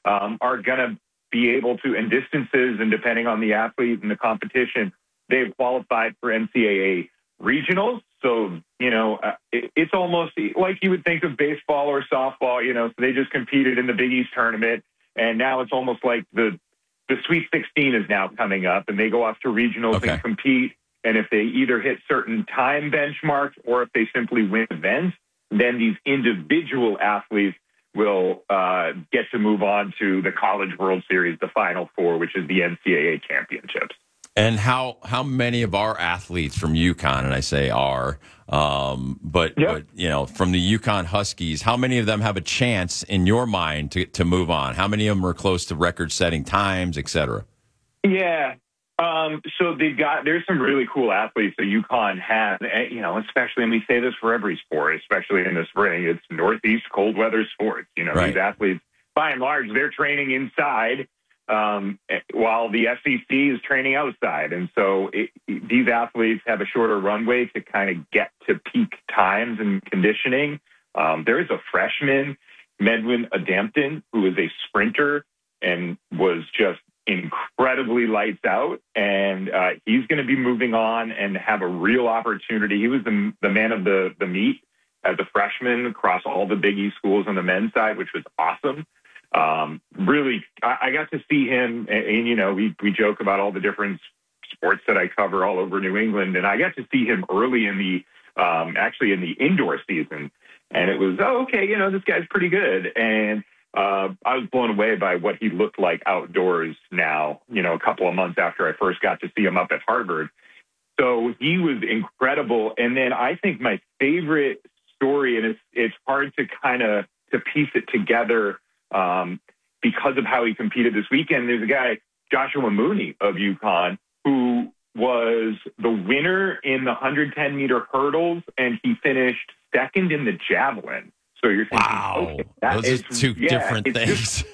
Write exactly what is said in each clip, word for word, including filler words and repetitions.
um, are going to be able to, in distances and depending on the athlete and the competition, they've qualified for N C double A regionals. So, you know, uh, it, it's almost like you would think of baseball or softball, you know, so they just competed in the Big East tournament. And now it's almost like the, the Sweet sixteen is now coming up and they go off to regionals okay. and compete. And if they either hit certain time benchmarks or if they simply win events, then these individual athletes will uh, get to move on to the College World Series, the Final Four, which is the N C double A championships. And how how many of our athletes from UConn, and I say are, um, but, Yep. but, you know, from the UConn Huskies, how many of them have a chance in your mind to, to move on? How many of them are close to record-setting times, et cetera? Yeah. Um, so they've got, there's some really cool athletes that UConn has, and, you know, especially, and we say this for every sport, especially in the spring, it's Northeast cold weather sports. You know, Right. These athletes, by and large, they're training inside, um, while the S E C is training outside. And so it, these athletes have a shorter runway to kind of get to peak times and conditioning. Um, there is a freshman, Medwin Adamton, who is a sprinter and was just incredibly lights out, and uh, he's going to be moving on and have a real opportunity. He was the, the man of the, the meet as a freshman across all the Big East schools on the men's side, which was awesome. Um, really, I, I got to see him, and, and you know, we, we joke about all the different sports that I cover all over New England, and I got to see him early in the, um, actually in the indoor season, and it was, oh, okay, you know, this guy's pretty good, and Uh, I was blown away by what he looked like outdoors now, you know, a couple of months after I first got to see him up at Harvard. So he was incredible. And then I think my favorite story, and it's, it's hard to kind of to piece it together um, because of how he competed this weekend. There's a guy, Joshua Mooney of UConn, who was the winner in the one hundred ten meter hurdles, and he finished second in the javelin. So you're thinking, Wow, okay, that those is are two yeah, different it's things. Just,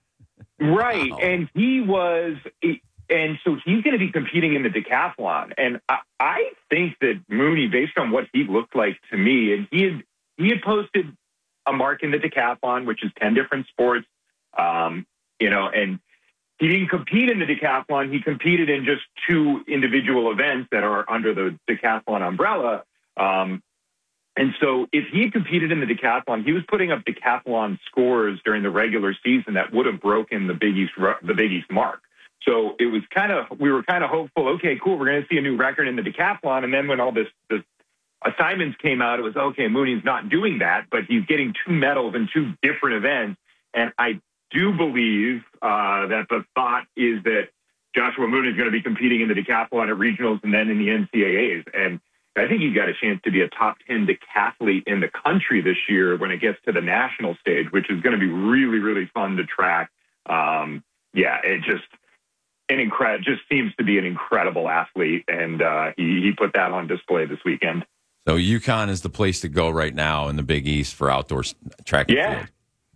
right. Wow. And he was, and so he's going to be competing in the decathlon. And I, I think that Mooney, based on what he looked like to me, and he had, he had posted a mark in the decathlon, which is ten different sports, um, you know, and he didn't compete in the decathlon. He competed in just two individual events that are under the decathlon umbrella. Um, And so if he had competed in the decathlon, he was putting up decathlon scores during the regular season that would have broken the Big East, the Big East mark. So it was kind of, we were kind of hopeful, okay, cool, we're going to see a new record in the decathlon. And then when all this, this assignments came out, it was, okay, Mooney's not doing that, but he's getting two medals in two different events. And I do believe uh, that the thought is that Joshua Mooney is going to be competing in the decathlon at regionals and then in the N C double A's. And I think he got a chance to be a top ten decathlete in the country this year when it gets to the national stage, which is going to be really, really fun to track. Um, yeah, it just an incredible, just seems to be an incredible athlete, and uh, he, he put that on display this weekend. So UConn is the place to go right now in the Big East for outdoor track and yeah. field.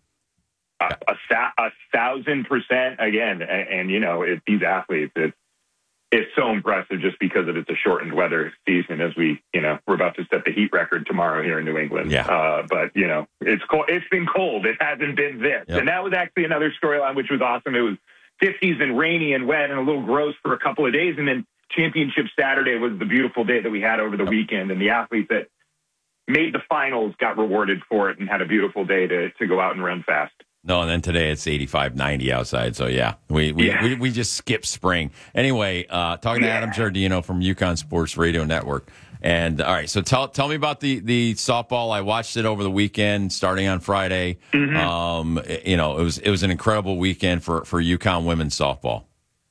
A, a, a thousand percent again, and, and you know, it, these athletes, it's it's so impressive just because of it's a shortened weather season. As we, you know, we're about to set the heat record tomorrow here in New England. Yeah. Uh, but you know, it's cold. It's been cold. It hasn't been this, Yep. and that was actually another storyline which was awesome. It was fifties and rainy and wet and a little gross for a couple of days, and then Championship Saturday was the beautiful day that we had over the yep. weekend, and the athletes that made the finals got rewarded for it and had a beautiful day to to go out and run fast. No, and then today it's eighty-five, ninety outside. So, yeah, we we, yeah. we, we just skipped spring. Anyway, uh, talking to yeah. Adam Giardino from UConn Sports Radio Network. And, all right, so tell tell me about the, the softball. I watched it over the weekend starting on Friday. Mm-hmm. Um, you know, it was it was an incredible weekend for, for UConn women's softball.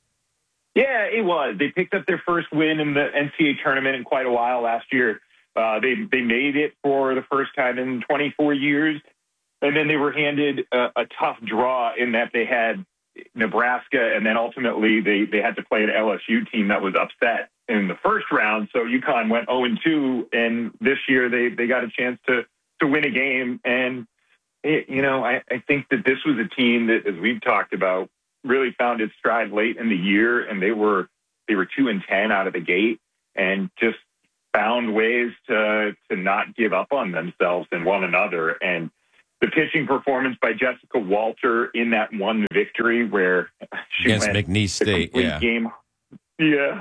Yeah, it was. They picked up their first win in the N C double A tournament in quite a while last year. Uh, they, they made it for the first time in twenty-four years. And then they were handed a, a tough draw in that they had Nebraska, and then ultimately they, they had to play an L S U team that was upset in the first round. So UConn went oh and two, and this year they, they got a chance to, to win a game. And, it, you know, I, I think that this was a team that, as we've talked about, really found its stride late in the year, and they were they were two and ten out of the gate, and just found ways to to not give up on themselves and one another. And the pitching performance by Jessica Walter in that one victory where she against went McNeese State, the complete yeah. game. Yeah,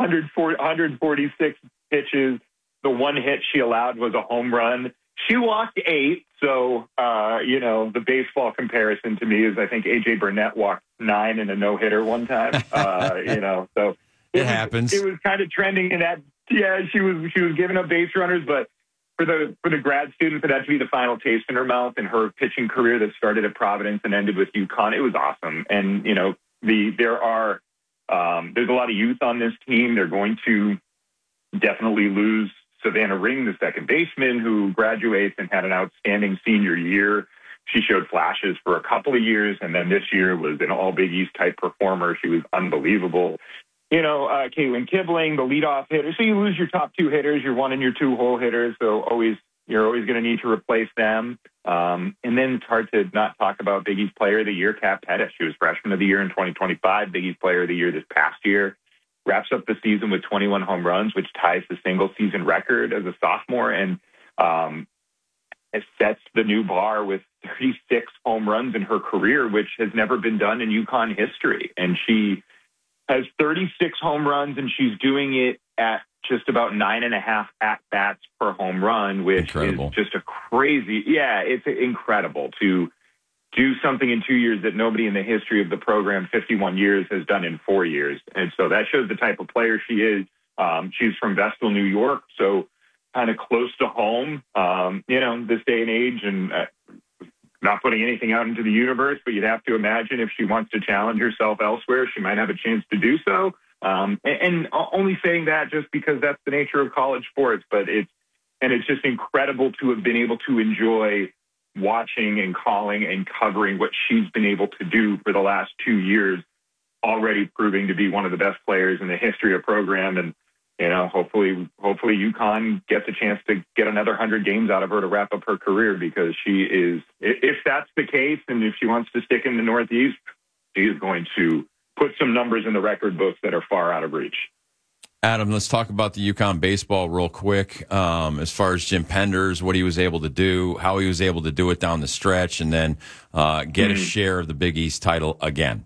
one forty-six pitches. The one hit she allowed was a home run. She walked eight, so, uh, you know, the baseball comparison to me is I think A J Burnett walked nine in a no-hitter one time, uh, you know, so. It, it was, happens. It was kind of trending in that, yeah, she was she was giving up base runners, but for the for the grad student, for that to be the final taste in her mouth in her pitching career that started at Providence and ended with UConn, it was awesome. And, you know, the there are, um, there's a lot of youth on this team. They're going to definitely lose Savannah Ring, the second baseman, who graduates and had an outstanding senior year. She showed flashes for a couple of years, and then this year was an all Big East type performer. She was unbelievable. You know, uh, Caitlin Kibling, the leadoff hitter. So you lose your top two hitters, your one and your two hole hitters. So always, you're always going to need to replace them. Um, and then it's hard to not talk about Big East Player of the Year, Kat Pettis. She was Freshman of the Year in twenty twenty-five, Big East Player of the Year this past year. Wraps up the season with twenty-one home runs, which ties the single season record as a sophomore, and um, it sets the new bar with thirty-six home runs in her career, which has never been done in UConn history. And she has thirty-six home runs, and she's doing it at just about nine and a half at-bats per home run, which incredible. is just a crazy, yeah, it's incredible to do something in two years that nobody in the history of the program, fifty-one years, has done in four years. And so that shows the type of player she is. Um, she's from Vestal, New York, so kind of close to home, um, you know, this day and age, and uh, not putting anything out into the universe, but you'd have to imagine if she wants to challenge herself elsewhere, she might have a chance to do so. Um, and, and only saying that just because that's the nature of college sports, but it's, and it's just incredible to have been able to enjoy watching and calling and covering what she's been able to do for the last two years, already proving to be one of the best players in the history of program. And, you know, hopefully, hopefully UConn gets a chance to get another hundred games out of her to wrap up her career, because she is, if that's the case, and if she wants to stick in the Northeast, she is going to put some numbers in the record books that are far out of reach. Adam, let's talk about the UConn baseball real quick. Um, as far as Jim Penders, what he was able to do, how he was able to do it down the stretch, and then uh, get mm-hmm. a share of the Big East title again.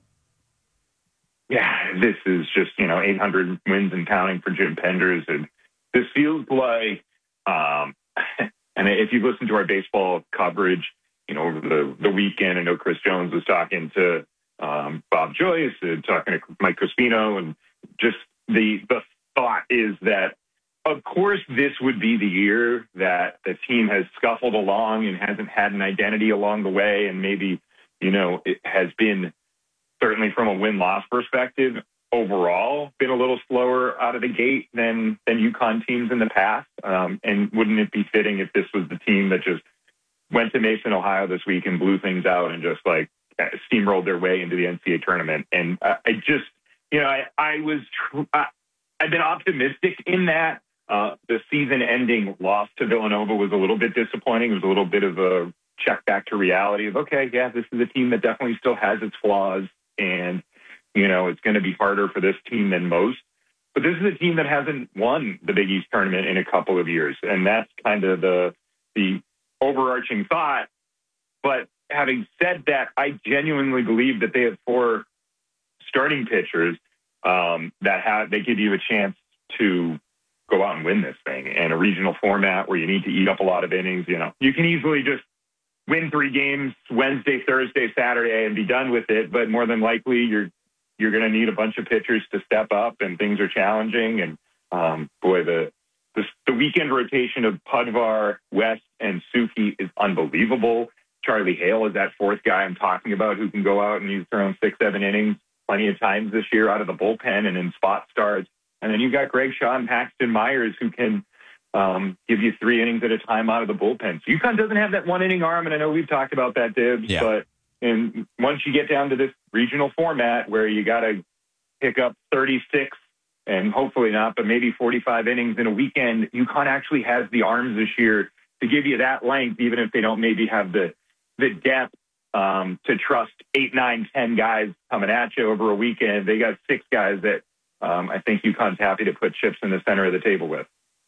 Yeah, this is just, you know, eight hundred wins and counting for Jim Penders. And this feels like, um, and if you listen to our baseball coverage, you know, over the, the weekend, I know Chris Jones was talking to um, Bob Joyce and talking to Mike Crispino, and just the the thought is that, of course, this would be the year that the team has scuffled along and hasn't had an identity along the way. And maybe, you know, it has been, certainly from a win-loss perspective, overall, been a little slower out of the gate than, than UConn teams in the past. Um, and wouldn't it be fitting if this was the team that just went to Mason, Ohio this week and blew things out and just like steamrolled their way into the N C A A tournament? And I, I just, you know, I, I was, tr- I, I've been optimistic in that. Uh, the season-ending loss to Villanova was a little bit disappointing. It was a little bit of a check back to reality of, okay, yeah, this is a team that definitely still has its flaws, and, you know, it's going to be harder for this team than most. But this is a team that hasn't won the Big East tournament in a couple of years, and that's kind of the the overarching thought. But having said that, I genuinely believe that they have four starting pitchers um, that have they give you a chance to go out and win this thing. And a regional format where you need to eat up a lot of innings, you know, you can easily just win three games Wednesday, Thursday, Saturday, and be done with it. But more than likely, you're you're going to need a bunch of pitchers to step up, and things are challenging. And um, boy, the, the the weekend rotation of Pudvar, West, and Suki is unbelievable. Charlie Hale is that fourth guy I'm talking about who can go out and he's thrown six, seven innings plenty of times this year out of the bullpen and in spot starts. And then you've got Greg Shaw and Paxton Myers who can um, give you three innings at a time out of the bullpen. So UConn doesn't have that one inning arm, and I know we've talked about that, Dibs, yeah. but and once you get down to this regional format where you got to pick up thirty-six and hopefully not, but maybe forty-five innings in a weekend, UConn actually has the arms this year to give you that length, even if they don't maybe have the the depth um, to trust eight, nine, ten guys coming at you over a weekend. They got six guys that um, I think UConn's happy to put chips in the center of the table with.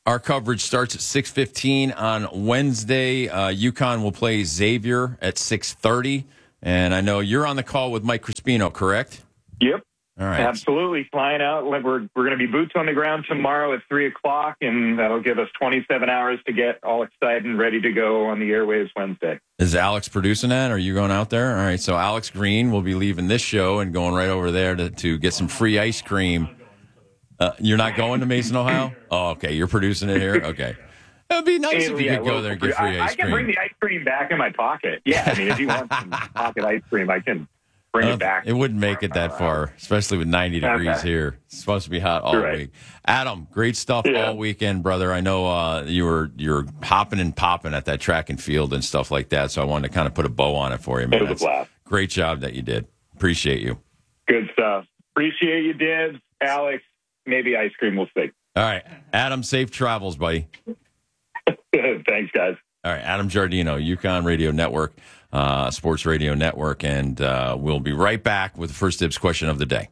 Our coverage starts at six fifteen on Wednesday. Uh, UConn will play Xavier at six thirty. And I know you're on the call with Mike Crispino, correct? Yep. All right. Absolutely. Flying out. We're, we're going to be boots on the ground tomorrow at three o'clock, and that'll give us twenty-seven hours to get all excited and ready to go on the airwaves Wednesday. Is Alex producing that? Are you going out there? All right. So Alex Green will be leaving this show and going right over there to, to get some free ice cream. Uh, you're not going to Mason, Ohio? Oh, okay. You're producing it here? Okay. It would be nice if you yeah, could go well, there and get free I, ice I can cream. bring the ice cream back in my pocket. Yeah, I mean, if you want some pocket ice cream, I can bring Uh, it back. It wouldn't make it that far, especially with ninety degrees Okay. here. It's supposed to be hot all Right. week. Adam, great stuff Yeah. all weekend, brother. I know uh, you were you're hopping and popping at that track and field and stuff like that, so I wanted to kind of put a bow on it for you, man. It was a blast. Great job that you did. Appreciate you. Good stuff. Appreciate you, Dibs. Alex, maybe ice cream will stick. All right. Adam, safe travels, buddy. Thanks, guys. All right. Adam Giardino, UConn Radio Network, uh, Sports Radio Network, and uh, we'll be right back with the first Dibs question of the day.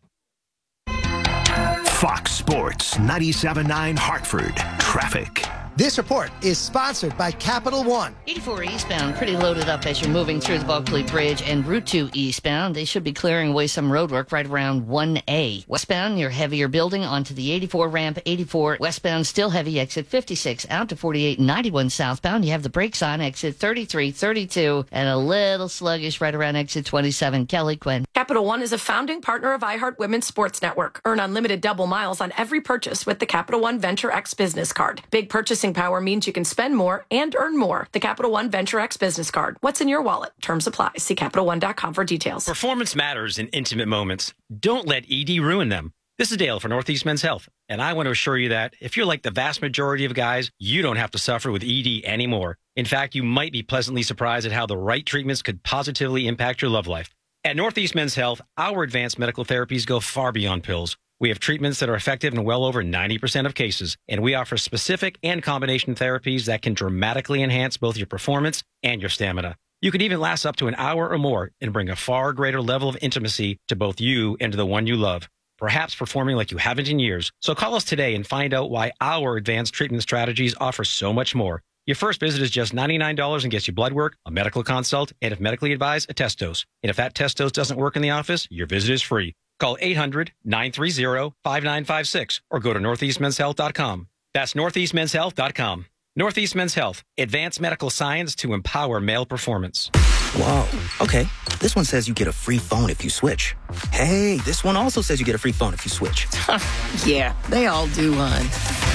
Fox Sports ninety-seven point nine Hartford. Traffic. This report is sponsored by Capital One. eighty-four eastbound, pretty loaded up as you're moving through the Bulkley Bridge, and Route two eastbound. They should be clearing away some road work right around one A. Westbound, you're heavier building onto the eighty-four ramp, eighty-four westbound, still heavy, exit fifty-six out to forty-eight ninety-one southbound. You have the brakes on, exit thirty-three, thirty-two, and a little sluggish right around exit twenty-seven. Kelly Quinn. Capital One is a founding partner of iHeart Women's Sports Network. Earn unlimited double miles on every purchase with the Capital One Venture X Business Card. Big purchasing power means you can spend more and earn more. The Capital One Venture X Business Card. What's in your wallet? Terms apply. See Capital One dot com for details. Performance matters in intimate moments. Don't let E D ruin them. This is Dale for Northeast Men's Health, and I want to assure you that if you're like the vast majority of guys, you don't have to suffer with E D anymore. In fact, you might be pleasantly surprised at how the right treatments could positively impact your love life. At Northeast Men's Health, our advanced medical therapies go far beyond pills. We have treatments that are effective in well over ninety percent of cases, and we offer specific and combination therapies that can dramatically enhance both your performance and your stamina. You can even last up to an hour or more and bring a far greater level of intimacy to both you and to the one you love, perhaps performing like you haven't in years. So call us today and find out why our advanced treatment strategies offer so much more. Your first visit is just ninety-nine dollars and gets you blood work, a medical consult, and if medically advised, a test dose. And if that test dose doesn't work in the office, your visit is free. Call eight hundred, nine three zero, five nine five six or go to northeast men's health dot com. That's northeast men's health dot com. Northeast Men's Health, advanced medical science to empower male performance. Whoa. Okay. This one says you get a free phone if you switch. Hey, this one also says you get a free phone if you switch. Yeah, they all do, hon.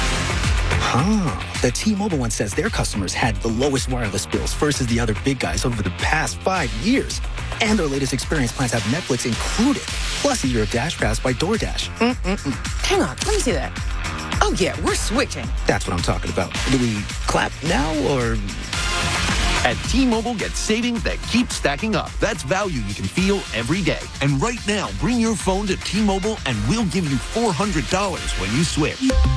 Huh. The T-Mobile one says their customers had the lowest wireless bills versus the other big guys over the past five years. And their latest experience plans have Netflix included, plus a year of Dash Pass by DoorDash. Mm-mm-mm. Hang on, let me see that. Oh, yeah, we're switching. That's what I'm talking about. Do we clap now or... At T-Mobile, get savings that keep stacking up. That's value you can feel every day. And right now, bring your phone to T-Mobile and we'll give you four hundred dollars when you switch.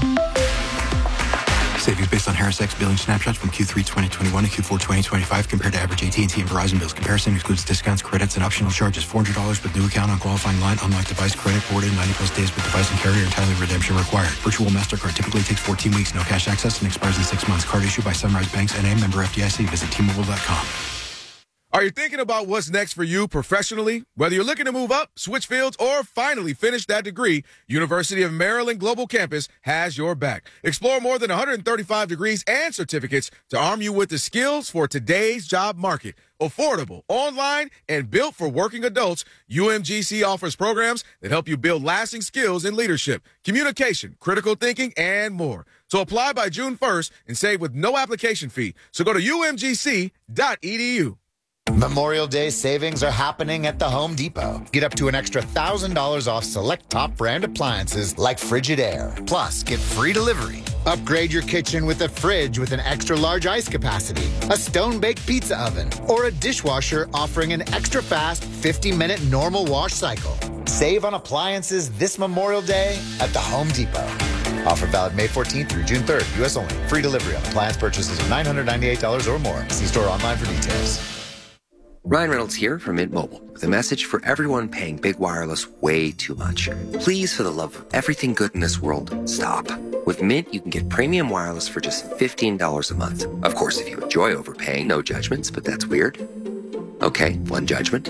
Savings based on Harris X billing snapshots from Q three twenty twenty-one to Q four twenty twenty-five compared to average A T and T and Verizon bills. Comparison excludes discounts, credits, and optional charges. four hundred dollars with new account on qualifying line. Unlock device credit forwarded ninety plus days with device and carrier. Entirely redemption required. Virtual MasterCard typically takes fourteen weeks. No cash access and expires in six months. Card issued by Sunrise Banks N A, member F D I C. Visit T Mobile dot com. Are you thinking about what's next for you professionally? Whether you're looking to move up, switch fields, or finally finish that degree, University of Maryland Global Campus has your back. Explore more than one hundred thirty-five degrees and certificates to arm you with the skills for today's job market. Affordable, online, and built for working adults, U M G C offers programs that help you build lasting skills in leadership, communication, critical thinking, and more. So apply by June first and save with no application fee. So go to U M G C dot E D U. Memorial Day savings are happening at the Home Depot. Get up to an extra one thousand dollars off select top brand appliances like Frigidaire. Plus, get free delivery. Upgrade your kitchen with a fridge with an extra large ice capacity, a stone-baked pizza oven, or a dishwasher offering an extra fast fifty minute normal wash cycle. Save on appliances this Memorial Day at the Home Depot. Offer valid May fourteenth through June third. U S only. Free delivery on appliance purchases of nine hundred ninety-eight dollars or more. See store online for details. Ryan Reynolds here from Mint Mobile with a message for everyone paying big wireless way too much. Please, for the love of everything good in this world, stop. With Mint, you can get premium wireless for just fifteen dollars a month. Of course, if you enjoy overpaying, no judgments, but that's weird. Okay, one judgment.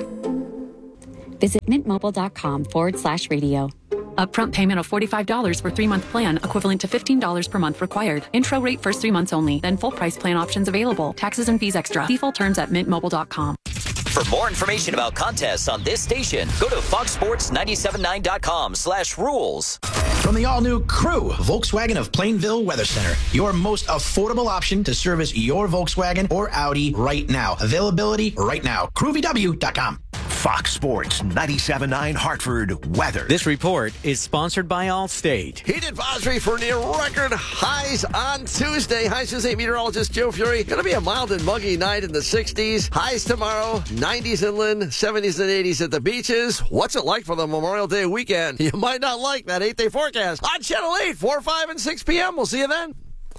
Visit mintmobile.com forward slash radio. Upfront payment of forty-five dollars for three-month plan, equivalent to fifteen dollars per month required. Intro rate first three months only, then full price plan options available. Taxes and fees extra. See full terms at mint mobile dot com. For more information about contests on this station, go to fox sports nine seven nine dot com slash rules. From the all-new Crew, Volkswagen of Plainville Weather Center, your most affordable option to service your Volkswagen or Audi right now. Availability right now. crew v w dot com. Fox Sports ninety-seven point nine Hartford weather. This report is sponsored by Allstate. Heat advisory for near record highs on Tuesday. Hi, Tuesday meteorologist Joe Fury. Going to be a mild and muggy night in the sixties. Highs tomorrow, nineties inland, seventies and eighties at the beaches. What's it like for the Memorial Day weekend? You might not like that eight-day forecast. On Channel eight, four, five, and six p.m. We'll see you then.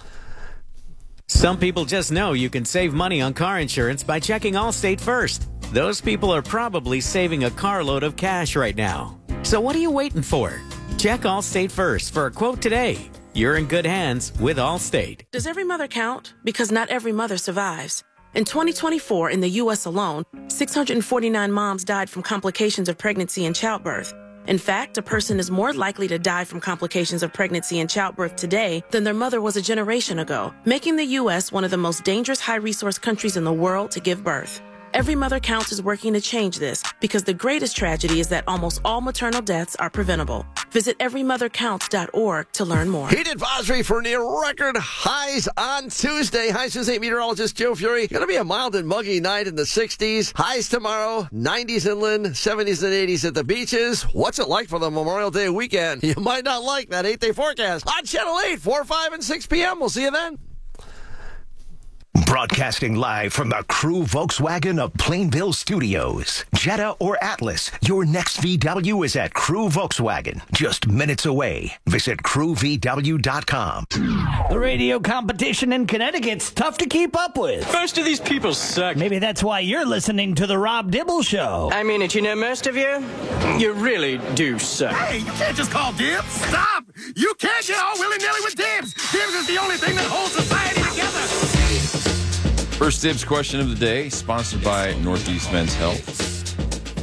Some people just know you can save money on car insurance by checking Allstate first. Those people are probably saving a carload of cash right now. So what are you waiting for? Check Allstate first for a quote today. You're in good hands with Allstate. Does every mother count? Because not every mother survives. In twenty twenty-four, in the U S alone, six hundred forty-nine moms died from complications of pregnancy and childbirth. In fact, a person is more likely to die from complications of pregnancy and childbirth today than their mother was a generation ago, making the U S one of the most dangerous high-resource countries in the world to give birth. Every Mother Counts is working to change this because the greatest tragedy is that almost all maternal deaths are preventable. Visit every mother counts dot org to learn more. Heat advisory for near record highs on Tuesday. Hi, Tuesday meteorologist Joe Fury. Going to be a mild and muggy night in the sixties. Highs tomorrow, nineties inland, seventies and eighties at the beaches. What's it like for the Memorial Day weekend? You might not like that eight-day forecast. On Channel eight, four, five, and six p.m. We'll see you then. Broadcasting live from the Crew Volkswagen of Plainville Studios. Jetta or Atlas, your next V W is at Crew Volkswagen, just minutes away. Visit crew v w dot com. The radio competition in Connecticut's tough to keep up with. Most of these people suck. Maybe that's why you're listening to the Rob Dibble Show. I mean it, you know, most of you, you really do suck. Hey, you can't just call dibs. Stop! You can't get all willy-nilly with dibs. Dibs is the only thing that holds society together. First Dibs question of the day, sponsored by Northeast Men's Health.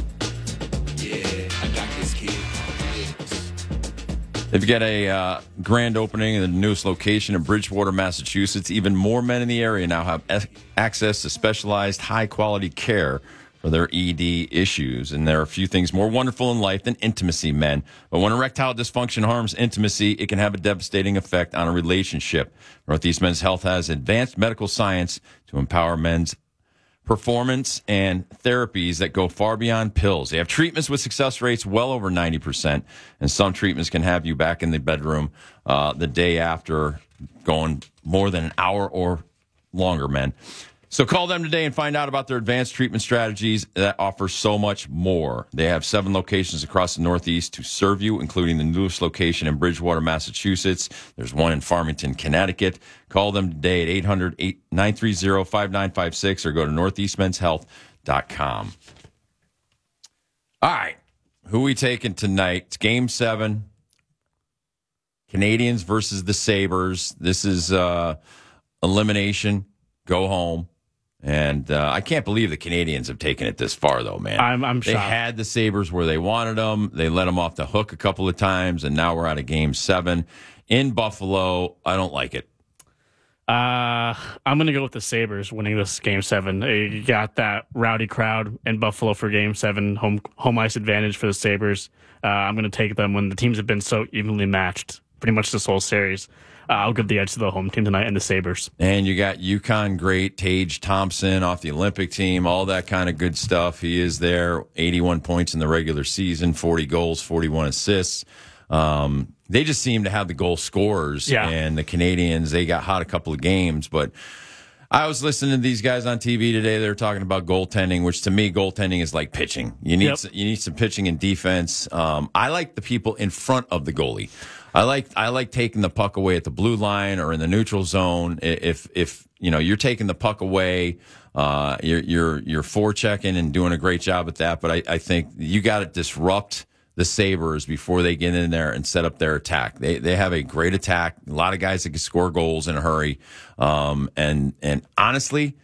They've got a uh, grand opening in the newest location in Bridgewater, Massachusetts. Even more men in the area now have e- access to specialized, high-quality care for their E D issues. And there are a few things more wonderful in life than intimacy, men. But when erectile dysfunction harms intimacy, it can have a devastating effect on a relationship. Northeast Men's Health has advanced medical science to empower men's performance and therapies that go far beyond pills. They have treatments with success rates well over ninety percent, and some treatments can have you back in the bedroom uh, the day after, going more than an hour or longer, men. So call them today and find out about their advanced treatment strategies that offer so much more. They have seven locations across the Northeast to serve you, including the newest location in Bridgewater, Massachusetts. There's one in Farmington, Connecticut. Call them today at eight hundred, nine three zero, five nine five six or go to northeast men's health dot com. All right. Who are we taking tonight? It's game seven. Canadians versus the Sabres. This is uh, elimination. Go home. And uh, I can't believe the Canadians have taken it this far, though, man. I'm, I'm They shocked. had the Sabres where they wanted them. They let them off the hook a couple of times, and now we're out of game seven in Buffalo. I don't like it. Uh, I'm going to go with the Sabres winning this game seven. They got that rowdy crowd in Buffalo for game seven, home home ice advantage for the Sabres. Uh, I'm going to take them when the teams have been so evenly matched pretty much this whole series. Uh, I'll give the edge to the home team tonight and the Sabres. And you got UConn great Tage Thompson off the Olympic team, all that kind of good stuff. He is there, eighty-one points in the regular season, forty goals, forty-one assists. Um, they just seem to have the goal scorers. Yeah. And the Canadians, they got hot a couple of games. But I was listening to these guys on T V today. They were talking about goaltending, which to me, goaltending is like pitching. You need Yep. some, you need some pitching and defense. Um, I like the people in front of the goalie. I like I like taking the puck away at the blue line or in the neutral zone. If if you know you're taking the puck away, uh, you're you're you're forechecking and doing a great job at that. But I, I think you got to disrupt the Sabres before they get in there and set up their attack. They they have a great attack, a lot of guys that can score goals in a hurry. Um, and and honestly,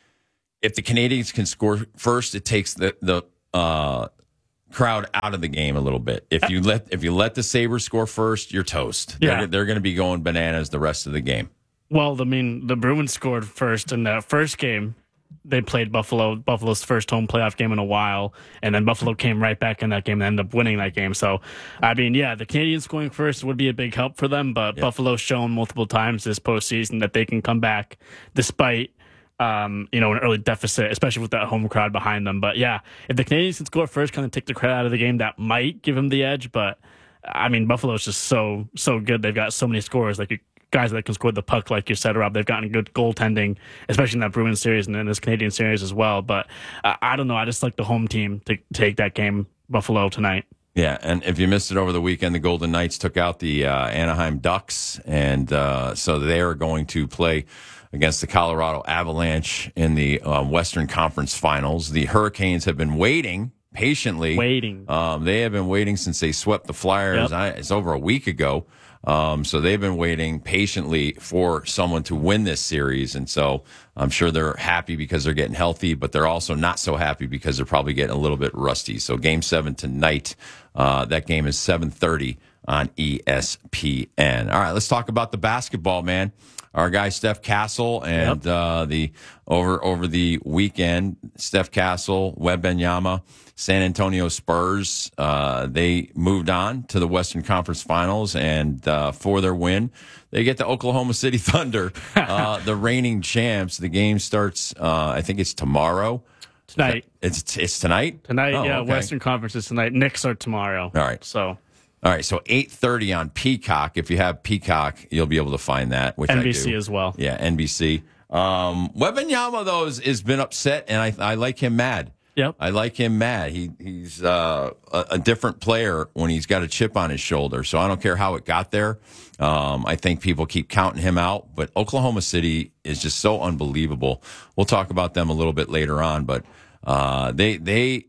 if the Canadians can score first, it takes the the uh, crowd out of the game a little bit. If you let if you let the Sabres score first, you're toast. Yeah. They're, they're going to be going bananas the rest of the game. Well, I mean, the Bruins scored first in that first game. They played Buffalo, Buffalo's first home playoff game in a while, and then Buffalo came right back in that game and ended up winning that game. So, I mean, yeah, the Canadians scoring first would be a big help for them, but yeah. Buffalo's shown multiple times this postseason that they can come back despite, um, you know, an early deficit, especially with that home crowd behind them. But yeah, if the Canadians can score first, kind of take the crowd out of the game, that might give them the edge. But I mean, Buffalo's just so so good. They've got so many scorers, like you. Guys that can score the puck, like you said, Rob. They've gotten good goaltending, especially in that Bruins series and in this Canadian series as well. But uh, I don't know. I just like the home team to take that game, Buffalo, tonight. Yeah, and if you missed it over the weekend, the Golden Knights took out the uh, Anaheim Ducks, and uh, so they are going to play against the Colorado Avalanche in the uh, Western Conference Finals. The Hurricanes have been waiting patiently. Waiting. Um, they have been waiting since they swept the Flyers. Yep. I, it's over a week ago. Um, so they've been waiting patiently for someone to win this series. And so I'm sure they're happy because they're getting healthy, but they're also not so happy because they're probably getting a little bit rusty. So game seven tonight, uh, that game is seven thirty on E S P N. All right, let's talk about the basketball, man. Our guy Steph Castle and Yep. uh, the over over the weekend, Steph Castle, Wembanyama, San Antonio Spurs, uh, they moved on to the Western Conference Finals, and uh, for their win, they get the Oklahoma City Thunder, uh, the reigning champs. The game starts, uh, I think it's tomorrow. Tonight. It's it's tonight? Tonight, Oh, yeah. okay. Western Conference is tonight. Knicks are tomorrow. All right. So All right, so eight thirty on Peacock. If you have Peacock, you'll be able to find that, which N B C I do. as well. Yeah, N B C. Um, Wembanyama, though, has, has been upset, and I, I like him mad. Yep. I like him mad. He He's uh, a, a different player when he's got a chip on his shoulder, so I don't care how it got there. Um, I think people keep counting him out, but Oklahoma City is just so unbelievable. We'll talk about them a little bit later on, but uh, they they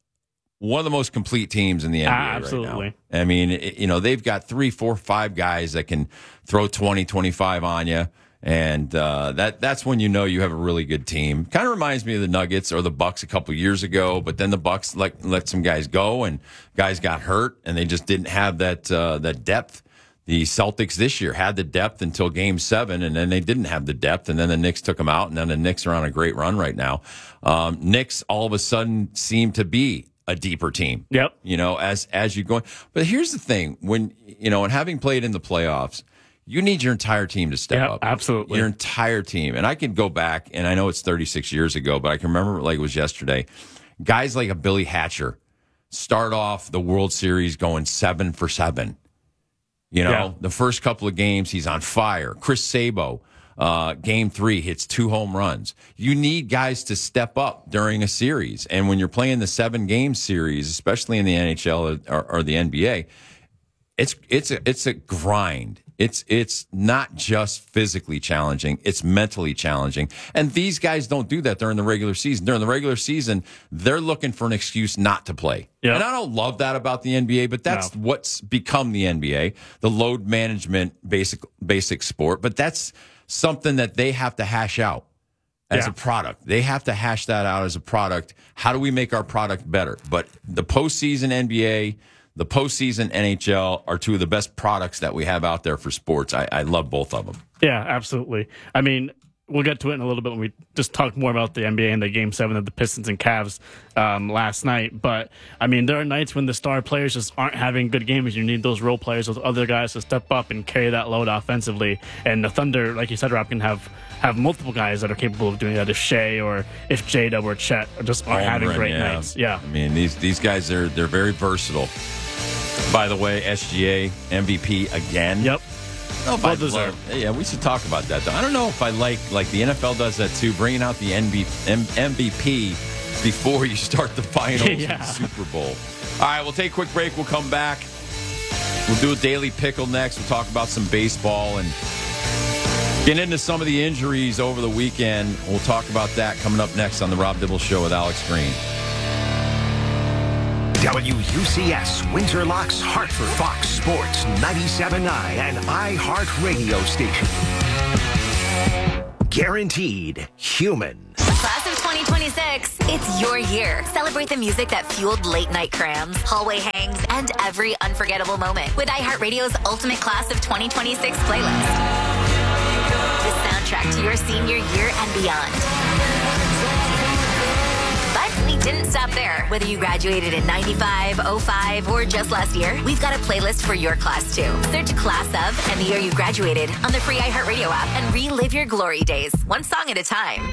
one of the most complete teams in the N B A Ah, right absolutely. now. I mean, it, you know, they've got three, four, five guys that can throw twenty, twenty-five on you. And uh, that that's when you know you have a really good team. Kind of reminds me of the Nuggets or the Bucks a couple years ago, but then the Bucks let let some guys go, and guys got hurt, and they just didn't have that uh, that depth. The Celtics this year had the depth until Game Seven, and then they didn't have the depth, and then the Knicks took them out, and then the Knicks are on a great run right now. Um, Knicks all of a sudden seem to be a deeper team. Yep. You know, as as you go. But here's the thing: when you know, and having played in the playoffs, you need your entire team to step Yep, up. absolutely. Your entire team. And I can go back, and I know it's thirty-six years ago, but I can remember it like it was yesterday. Guys like a Billy Hatcher start off the World Series going seven for seven. You know, Yeah. the first couple of games, he's on fire. Chris Sabo, uh, game three, hits two home runs. You need guys to step up during a series. And when you're playing the seven-game series, especially in the N H L or, or the N B A, it's it's a, it's a grind. It's it's not just physically challenging, it's mentally challenging. And these guys don't do that during the regular season. During the regular season, they're looking for an excuse not to play. Yep. And I don't love that about the N B A, but that's No. what's become the N B A, the load management basic basic sport. But that's something that they have to hash out as Yeah. a product. They have to hash that out as a product. How do we make our product better? But the postseason N B A, the postseason N H L are two of the best products that we have out there for sports. I, I love both of them. Yeah, absolutely. I mean, we'll get to it in a little bit when we just talk more about the N B A and the Game Seven of the Pistons and Cavs um, last night. But I mean, there are nights when the star players just aren't having good games. You need those role players, those other guys to step up and carry that load offensively. And the Thunder, like you said, Rob, can have have multiple guys that are capable of doing that. If Shea or if J-Dub or Chet just aren't having Holmgren, great yeah. nights. Yeah. I mean, these these guys are they're very versatile. By the way, S G A M V P again. Yep. No, if Well I deserved. love- yeah, we should talk about that, though. I don't know if I like, like the N F L does that too, bringing out the N B, M, MVP before you start the finals Yeah. and the Super Bowl. All right, we'll take a quick break. We'll come back. We'll do a daily pickle next. We'll talk about some baseball and get into some of the injuries over the weekend. We'll talk about that coming up next on the Rob Dibble Show with Alex Green. W U C S, Windsor Locks, Hartford, Fox Sports ninety-seven point nine, and iHeartRadio station. Guaranteed human. Class of twenty twenty-six, it's your year. Celebrate the music that fueled late night crams, hallway hangs, and every unforgettable moment with iHeartRadio's Ultimate Class of twenty twenty-six playlist. The soundtrack to your senior year and beyond. But we didn't stop there. Whether you graduated in ninety-five, oh five, or just last year, we've got a playlist for your class too. Search Class of and the year you graduated on the free iHeartRadio app and relive your glory days, one song at a time.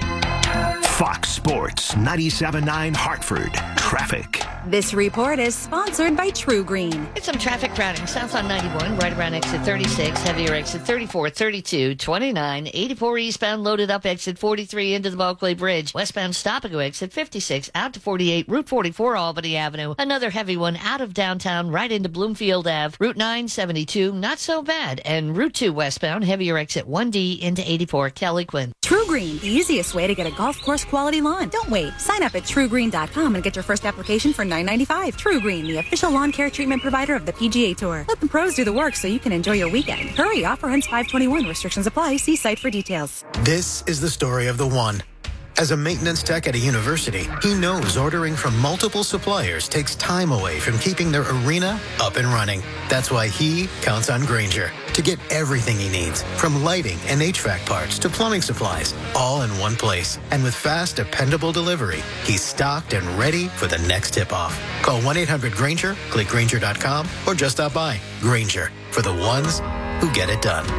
Fox Sports ninety-seven point nine Hartford. Traffic. This report is sponsored by True Green. It's some traffic crowding south on ninety-one, right around exit thirty-six, heavier exit thirty-four, thirty-two, twenty-nine, eighty-four eastbound, loaded up exit forty-three into the Bulkley Bridge. Westbound stop and go exit fifty-six, out to forty-eight, Route forty-four, Albany Avenue. Another heavy one out of downtown, right into Bloomfield Ave. Route nine seventy-two, not so bad. And Route two westbound, heavier exit one D into eighty-four, Kelly Quinn. True Green, the easiest way to get a golf course quality lawn. Don't wait. Sign up at true green dot com and get your first application for nine ninety-five. True Green, the official lawn care treatment provider of the P G A Tour. Let the pros do the work so you can enjoy your weekend. Hurry, offer ends five twenty-one. Restrictions apply. See site for details. This is the story of the one. As a maintenance tech at a university, he knows ordering from multiple suppliers takes time away from keeping their arena up and running. That's why he counts on Grainger to get everything he needs, from lighting and H V A C parts to plumbing supplies, all in one place. And with fast, dependable delivery, he's stocked and ready for the next tip-off. Call one eight hundred Grainger, click Grainger dot com, or just stop by. Grainger, for the ones who get it done.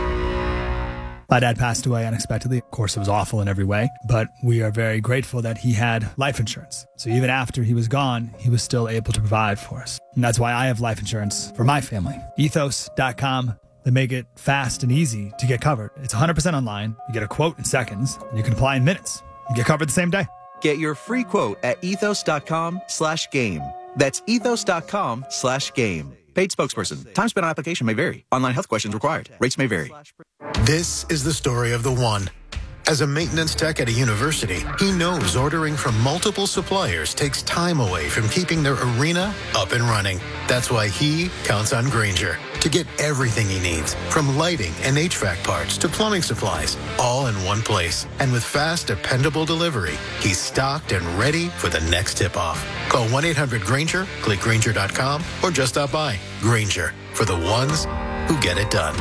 My dad passed away unexpectedly. Of course, it was awful in every way, but we are very grateful that he had life insurance. So even after he was gone, he was still able to provide for us. And that's why I have life insurance for my family. ethos dot com. They make it fast and easy to get covered. It's one hundred percent online. You get a quote in seconds, and you can apply in minutes. You get covered the same day. Get your free quote at ethos dot com slash game. That's ethos dot com slash game. Paid spokesperson. Time spent on application may vary. Online health questions required. Rates may vary. This is the story of the one. As a maintenance tech at a university, he knows ordering from multiple suppliers takes time away from keeping their arena up and running. That's why he counts on Grainger to get everything he needs, from lighting and H V A C parts to plumbing supplies, all in one place. And with fast, dependable delivery, he's stocked and ready for the next tip-off. Call one eight hundred Grainger, click Grainger dot com, or just stop by. Grainger, for the ones who get it done.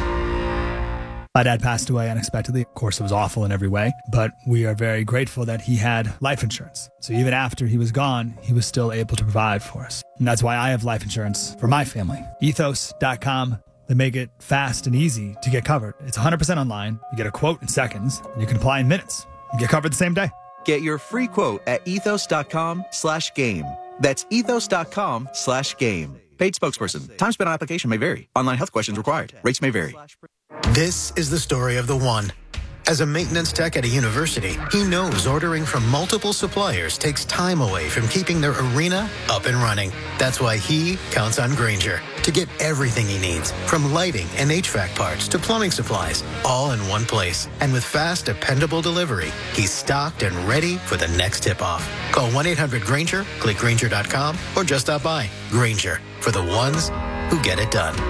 My dad passed away unexpectedly. Of course, it was awful in every way, but we are very grateful that he had life insurance. So even after he was gone, he was still able to provide for us. And that's why I have life insurance for my family. ethos dot com. They make it fast and easy to get covered. It's one hundred percent online. You get a quote in seconds, and you can apply in minutes. You get covered the same day. Get your free quote at ethos dot com slash game. That's ethos dot com slash game. Paid spokesperson. Time spent on application may vary. Online health questions required. Rates may vary. This is the story of the one. As a maintenance tech at a university, he knows ordering from multiple suppliers takes time away from keeping their arena up and running. That's why he counts on Grainger to get everything he needs, from lighting and H V A C parts to plumbing supplies, all in one place. And with fast, dependable delivery, he's stocked and ready for the next tip-off. Call one eight hundred Grainger, click Grainger dot com, or just stop by. Grainger, for the ones who get it done.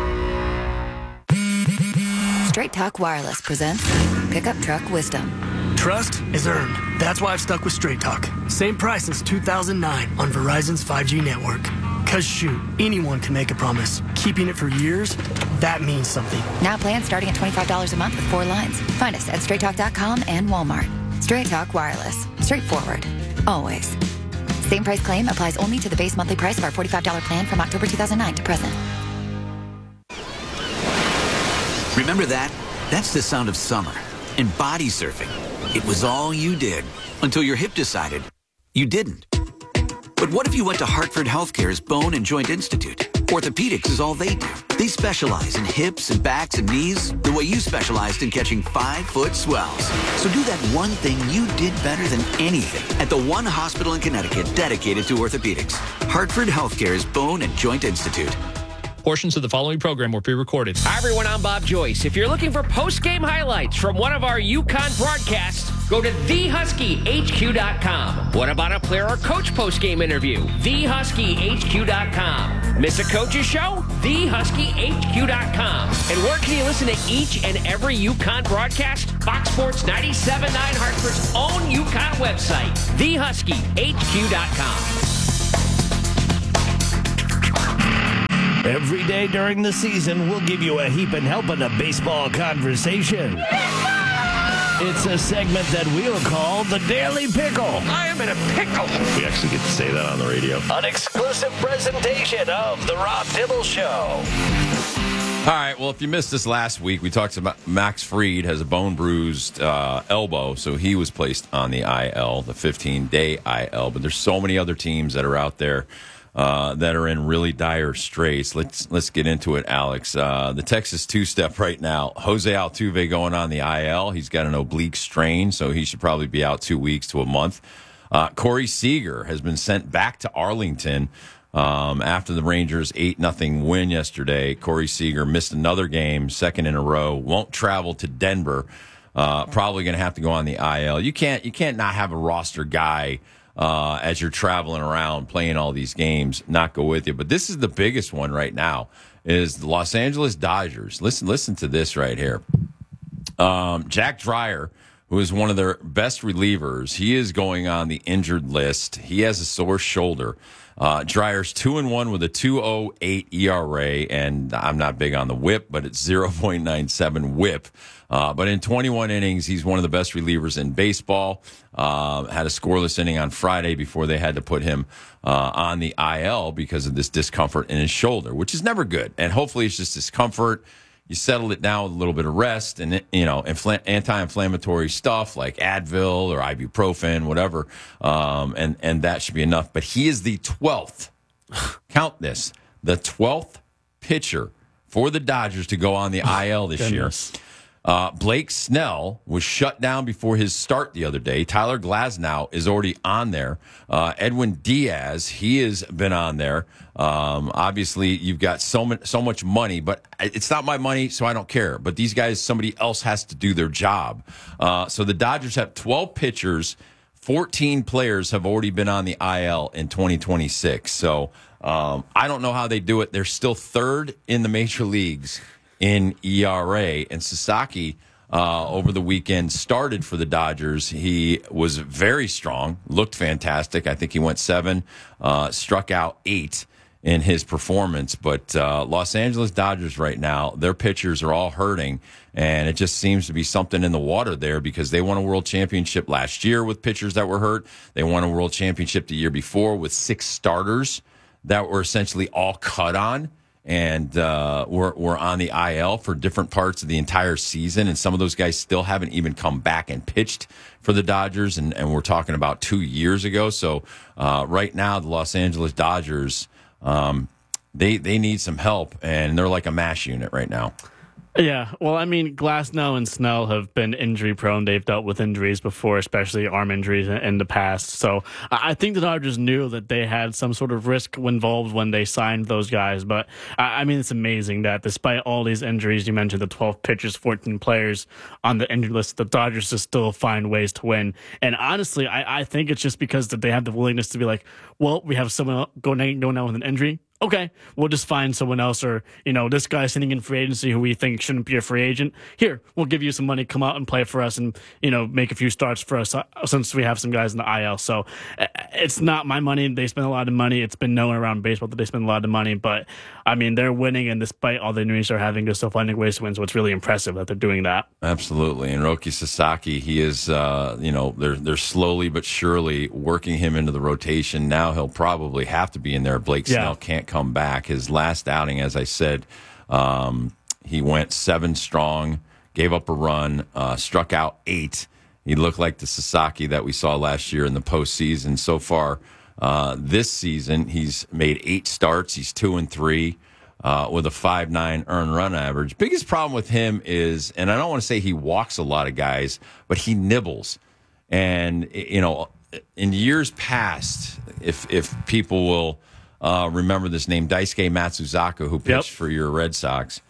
Straight Talk Wireless presents Pickup Truck Wisdom. Trust is earned. That's why I've stuck with Straight Talk. Same price since two thousand nine on Verizon's five G network. Cause shoot, anyone can make a promise. Keeping it for years, that means something. Now plans starting at twenty-five dollars a month with four lines. Find us at straight talk dot com and Walmart. Straight Talk Wireless. Straightforward. Always. Same price claim applies only to the base monthly price of our forty-five dollars plan from October two thousand nine to present. Remember that? That's the sound of summer and body surfing. It was all you did until your hip decided you didn't. But what if you went to Hartford Healthcare's Bone and Joint Institute? Orthopedics is all they do. They specialize in hips and backs and knees the way you specialized in catching five-foot swells. So do that one thing you did better than anything at the one hospital in Connecticut dedicated to orthopedics. Hartford Healthcare's Bone and Joint Institute. Portions of the following program were pre-recorded. Hi, everyone. I'm Bob Joyce. If you're looking for post-game highlights from one of our UConn broadcasts, go to the husky h q dot com. What about a player or coach post-game interview? the husky h q dot com. Miss a coach's show? the husky h q dot com. And where can you listen to each and every UConn broadcast? Fox Sports ninety-seven point nine, Hartford's own UConn website, the husky h q dot com. Every day during the season, we'll give you a heap and helping of baseball conversation. It's a segment that we'll call the Daily Pickle. I am in a pickle. We actually get to say that on the radio. An exclusive presentation of The Rob Dibble Show. All right, well, if you missed this last week, we talked about Max Fried has a bone-bruised uh, elbow, so he was placed on the I L, the fifteen-day I L. But there's so many other teams that are out there uh, that are in really dire straits. Let's let's get into it, Alex. Uh, the Texas two-step right now, Jose Altuve going on the I L. He's got an oblique strain, so he should probably be out two weeks to a month. Uh, Corey Seager has been sent back to Arlington. Um, after the Rangers eight nothing win yesterday, Corey Seager missed another game, second in a row, won't travel to Denver, uh, probably going to have to go on the I L. You can't, you can't not have a roster guy uh, as you're traveling around playing all these games, not go with you. But this is the biggest one right now, is the Los Angeles Dodgers. Listen, listen to this right here. Um, Jack Dreyer, who is one of their best relievers, he is going on the injured list. He has a sore shoulder. Uh, Dreyer's two and one with a two oh eight E R A, and I'm not big on the whip, but it's zero point nine seven whip. Uh, but in twenty-one innings, he's one of the best relievers in baseball. Uh, had a scoreless inning on Friday before they had to put him uh, on the I L because of this discomfort in his shoulder, which is never good. And hopefully it's just discomfort. You settle it down with a little bit of rest and, you know, infl- anti-inflammatory stuff like Advil or ibuprofen, whatever, um, and, and that should be enough. But he is the twelfth, count this, the twelfth pitcher for the Dodgers to go on the I L this year. Uh, Blake Snell was shut down before his start the other day. Tyler Glasnow is already on there. Uh, Edwin Diaz, he has been on there. Um, obviously, you've got so much, so much money, but it's not my money, so I don't care. But these guys, somebody else has to do their job. Uh, so the Dodgers have twelve pitchers. fourteen players have already been on the I L in twenty twenty-six. So um, I don't know how they do it. They're still third in the major leagues in E R A. And Sasaki, uh, over the weekend, started for the Dodgers. He was very strong, looked fantastic. I think he went seven, uh, struck out eight in his performance. But uh, Los Angeles Dodgers right now, their pitchers are all hurting, and it just seems to be something in the water there because they won a world championship last year with pitchers that were hurt. They won a world championship the year before with six starters that were essentially all cut on. And uh, we're, we're on the I L for different parts of the entire season. And some of those guys still haven't even come back and pitched for the Dodgers. And, and we're talking about two years ago. So uh, right now, the Los Angeles Dodgers, um, they, they need some help. And they're like a MASH unit right now. Yeah, well, I mean, Glasnow and Snell have been injury prone. They've dealt with injuries before, especially arm injuries in, in the past. So I think the Dodgers knew that they had some sort of risk involved when they signed those guys. But I, I mean, it's amazing that despite all these injuries, you mentioned the twelve pitchers, fourteen players on the injury list, the Dodgers just still find ways to win. And honestly, I, I think it's just because that they have the willingness to be like, well, we have someone going, going down with an injury. Okay, we'll just find someone else, or, you know, this guy sitting in free agency who we think shouldn't be a free agent. Here, we'll give you some money, come out and play for us and, you know, make a few starts for us uh, since we have some guys in the I L. So uh, it's not my money. They spend a lot of money. It's been known around baseball that they spend a lot of money. But, I mean, they're winning, and despite all the injuries they're having, they're still finding ways to win. So it's really impressive that they're doing that. Absolutely. And Roki Sasaki, he is, uh, you know, they're, they're slowly but surely working him into the rotation. Now he'll probably have to be in there. Blake Yeah. Snell can't come back. His last outing, as I said, um, he went seven strong, gave up a run, uh, struck out eight. He looked like the Sasaki that we saw last year in the postseason. So far uh, this season, he's made eight starts. He's two and three uh, with a five nine earned run average. Biggest problem with him is, and I don't want to say he walks a lot of guys, but he nibbles. And, you know, in years past, if if people will uh, remember this name, Daisuke Matsuzaka, who pitched Yep. for your Red Sox.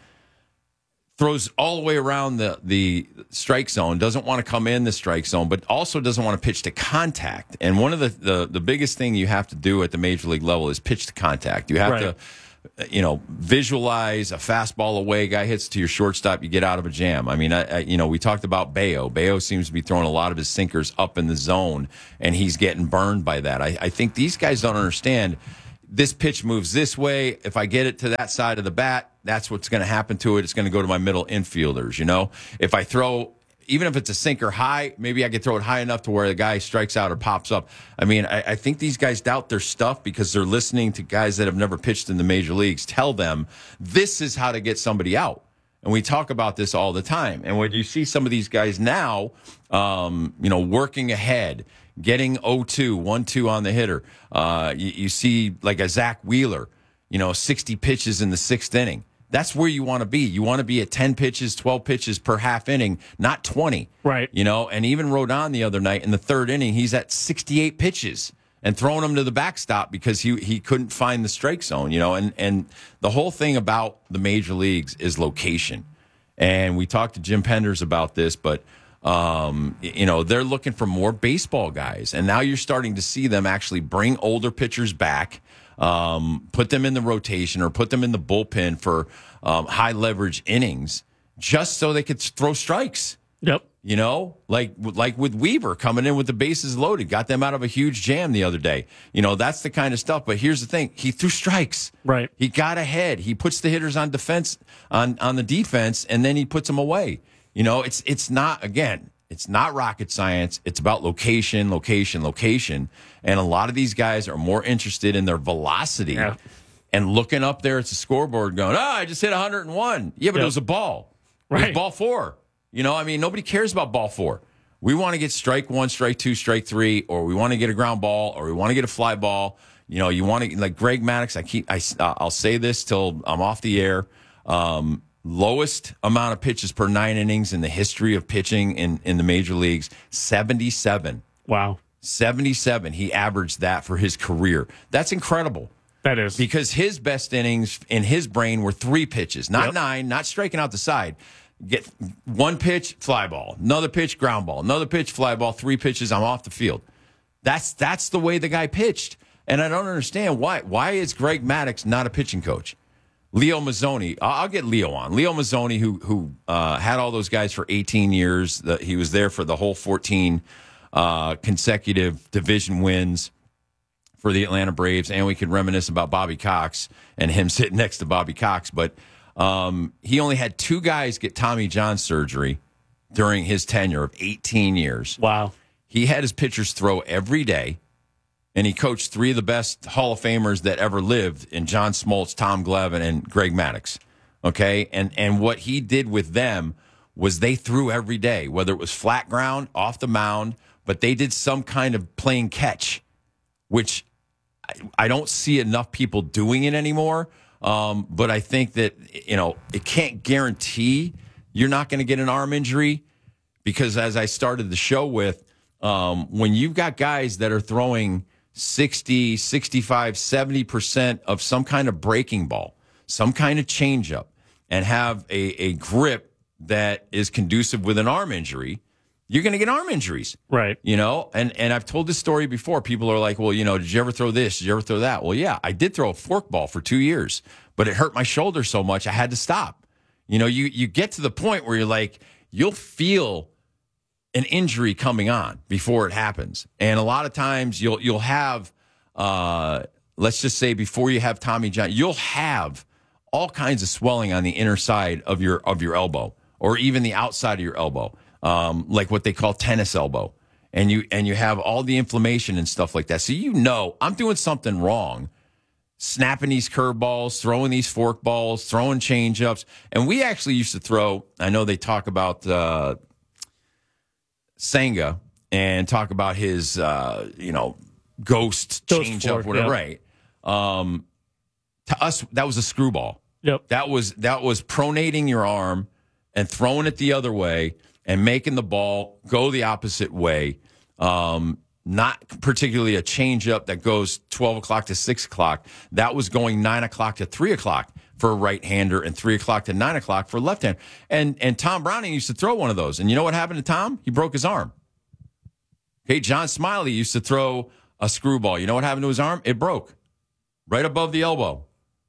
Throws all the way around the, the strike zone, doesn't want to come in the strike zone, but also doesn't want to pitch to contact. And one of the, the, the biggest thing you have to do at the major league level is pitch to contact. You have Right. to, you know, visualize a fastball away, guy hits to your shortstop, you get out of a jam. I mean, I, I, you know, we talked about Bayo. Bayo seems to be throwing a lot of his sinkers up in the zone, and he's getting burned by that. I, I think these guys don't understand. This pitch moves this way. If I get it to that side of the bat, that's what's going to happen to it. It's going to go to my middle infielders, you know? If I throw, even if it's a sinker high, maybe I could throw it high enough to where the guy strikes out or pops up. I mean, I, I think these guys doubt their stuff because they're listening to guys that have never pitched in the major leagues tell them this is how to get somebody out. And we talk about this all the time. And when you see some of these guys now, um, you know, working ahead, getting oh two, one two on the hitter, uh, you, you see like a Zach Wheeler, you know, sixty pitches in the sixth inning. That's where you want to be. You want to be at ten pitches, twelve pitches per half inning, not twenty. Right. You know, and even Rodon the other night in the third inning, he's at sixty-eight pitches and throwing them to the backstop because he he couldn't find the strike zone, you know. And, and the whole thing about the major leagues is location. And we talked to Jim Penders about this, but, um, you know, they're looking for more baseball guys. And now you're starting to see them actually bring older pitchers back, um, put them in the rotation or put them in the bullpen for um, high leverage innings just so they could throw strikes. Yep. You know, like like with Weaver coming in with the bases loaded, got them out of a huge jam the other day. You know, that's the kind of stuff. But here's the thing. He threw strikes. Right. He got ahead. He puts the hitters on defense, on, on the defense, and then he puts them away. You know, it's it's not, again, it's not rocket science. It's about location, location, location. And a lot of these guys are more interested in their velocity Yeah. and looking up there at the scoreboard going, oh, I just hit one hundred one. Yeah, but Yep. it was a ball. It was Right. ball four. You know, I mean, nobody cares about ball four. We want to get strike one, strike two, strike three, or we want to get a ground ball, or we want to get a fly ball. You know, you want to, like Greg Maddux, I keep, I, uh, I'll say this till I'm off the air. Um, lowest amount of pitches per nine innings in the history of pitching in, in the major leagues, seventy-seven. Wow. seventy-seven. He averaged that for his career. That's incredible. That is. Because his best innings in his brain were three pitches, not Yep. nine, not striking out the side. Get one pitch, fly ball. Another pitch, ground ball. Another pitch, fly ball. Three pitches, I'm off the field. That's that's the way the guy pitched. And I don't understand why. Why is Greg Maddux not a pitching coach? Leo Mazzoni. I'll I'll get Leo on. Leo Mazzoni, who who uh, had all those guys for eighteen years. The, he was there for the whole fourteen uh, consecutive division wins for the Atlanta Braves. And we could reminisce about Bobby Cox and him sitting next to Bobby Cox. But um, he only had two guys get Tommy John surgery during his tenure of eighteen years. Wow. He had his pitchers throw every day. And he coached three of the best Hall of Famers that ever lived in John Smoltz, Tom Glavine, and Greg Maddux. Okay? And and what he did with them was they threw every day, whether it was flat ground, off the mound, but they did some kind of playing catch, which I, I don't see enough people doing it anymore. Um, but I think that, you know, it can't guarantee you're not going to get an arm injury because, as I started the show with, um, when you've got guys that are throwing sixty, sixty-five, seventy percent of some kind of breaking ball, some kind of changeup, and have a, a grip that is conducive with an arm injury, you're going to get arm injuries. Right. You know, and, and I've told this story before. People are like, well, you know, did you ever throw this? Did you ever throw that? Well, yeah, I did throw a fork ball for two years, but it hurt my shoulder so much I had to stop. You know, you, you get to the point where you're like, you'll feel an injury coming on before it happens. And a lot of times you'll you'll have, uh, let's just say before you have Tommy John, you'll have all kinds of swelling on the inner side of your of your elbow or even the outside of your elbow, um, like what they call tennis elbow. And you and you have all the inflammation and stuff like that. So you know I'm doing something wrong, snapping these curveballs, throwing these fork balls, throwing changeups. And we actually used to throw, I know they talk about uh, Senga and talk about his, uh, you know, ghost Ghost changeup, fork, whatever. yeah. Right. Um, to us, that was a screwball. Yep. That was that was pronating your arm and throwing it the other way and making the ball go the opposite way. Um, not particularly a changeup that goes twelve o'clock to six o'clock. That was going nine o'clock to three o'clock for a right-hander and three o'clock to nine o'clock for a left-hander. And, and Tom Browning used to throw one of those. And you know what happened to Tom? He broke his arm. Okay, John Smiley used to throw a screwball. You know what happened to his arm? It broke right above the elbow.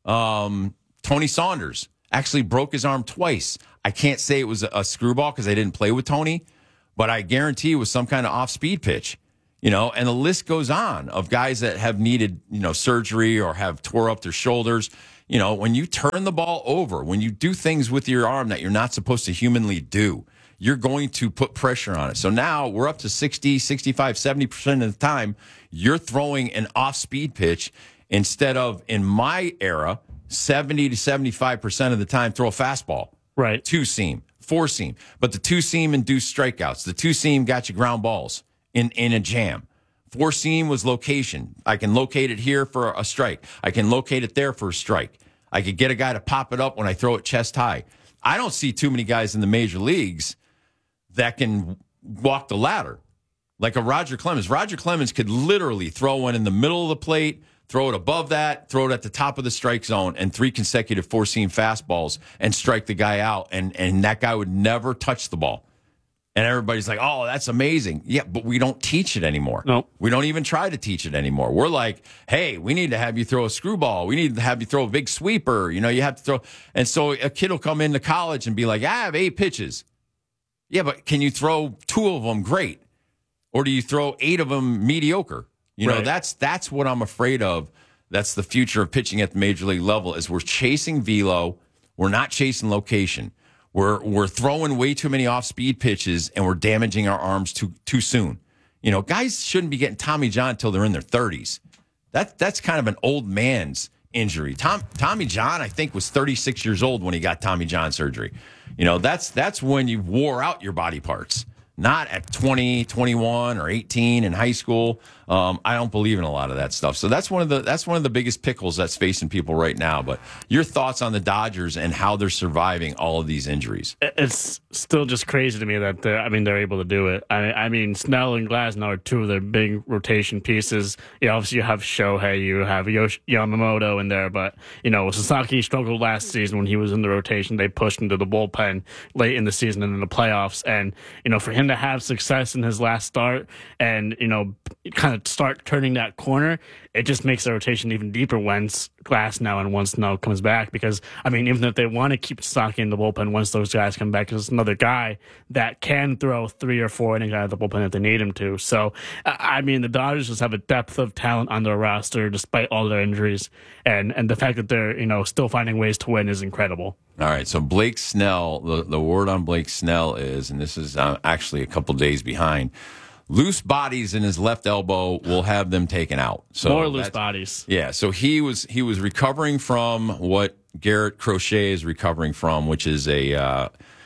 Um, Tony Saunders actually broke his arm twice. I can't say it was a, a screwball because I didn't play with Tony, but I guarantee it was some kind of off-speed pitch. You know, and the list goes on of guys that have needed, you know, surgery or have tore up their shoulders. You know, when you turn the ball over, when you do things with your arm that you're not supposed to humanly do, you're going to put pressure on it. So now we're up to sixty, sixty-five, seventy percent of the time, you're throwing an off-speed pitch instead of, in my era, seventy to seventy-five percent of the time, throw a fastball. Right. Two-seam, four-seam. But the two-seam induced strikeouts. The two-seam got you ground balls. In, in a jam. Four seam was location. I can locate it here for a strike. I can locate it there for a strike. I could get a guy to pop it up when I throw it chest high. I don't see too many guys in the major leagues that can walk the ladder. Like a Roger Clemens. Roger Clemens could literally throw one in the middle of the plate, throw it above that, throw it at the top of the strike zone, and three consecutive four seam fastballs and strike the guy out. And, and that guy would never touch the ball. And everybody's like, oh, that's amazing. Yeah, but we don't teach it anymore. No. We don't even try to teach it anymore. We're like, hey, we need to have you throw a screwball. We need to have you throw a big sweeper. You know, you have to throw. And so a kid will come into college and be like, I have eight pitches. Yeah, but can you throw two of them great? Or do you throw eight of them mediocre? You know, Right. that's that's what I'm afraid of. That's the future of pitching at the major league level is we're chasing velo. We're not chasing location. We're we're throwing way too many off-speed pitches, and we're damaging our arms too too soon. You know, guys shouldn't be getting Tommy John until they're in their thirties. That that's kind of an old man's injury. Tom Tommy John, I think, was thirty-six years old when he got Tommy John surgery. You know, that's that's when you wore out your body parts. Not at twenty, twenty-one, or eighteen in high school. Um, I don't believe in a lot of that stuff. So that's one of the that's one of the biggest pickles that's facing people right now. But your thoughts on the Dodgers and how they're surviving all of these injuries? It's still just crazy to me that they're, I mean, they're able to do it. I, I mean, Snell and Glasnow are two of their big rotation pieces. You know, obviously you have Shohei, you have Yosh- Yamamoto in there, but, you know, Sasaki struggled last season when he was in the rotation. They pushed him to the bullpen late in the season and in the playoffs. And, you know, for him to have success in his last start and, you know, kind of start turning that corner, it just makes the rotation even deeper when Glasnow and once Snell comes back. Because, I mean, even if they want to keep Sasaki in the bullpen once those guys come back, there's another guy that can throw three or four innings out of the bullpen if they need him to. So, I mean, the Dodgers just have a depth of talent on their roster despite all their injuries. And, and the fact that they're, you know, still finding ways to win is incredible. All right, so Blake Snell, the, the word on Blake Snell is, and this is uh, actually a couple days behind, loose bodies in his left elbow will have them taken out. So More loose bodies. Yeah, so he was he was recovering from what Garrett Crochet is recovering from, which is a, uh,